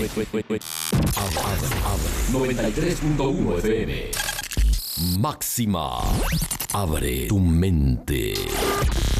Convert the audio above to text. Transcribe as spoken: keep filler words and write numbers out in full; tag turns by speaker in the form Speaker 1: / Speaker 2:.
Speaker 1: noventa y tres punto uno F M. Máxima. Abre tu mente.